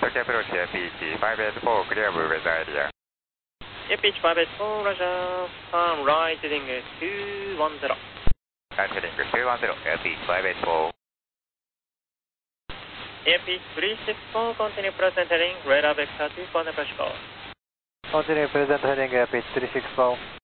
Tokyo approach APH 584, clear of weather area. APH 584, Roger. Turn right heading 210. Right heading 210, APH 584. APH 364, continue present heading, radar vector 2 for Nebraska. Continue present heading APH 364.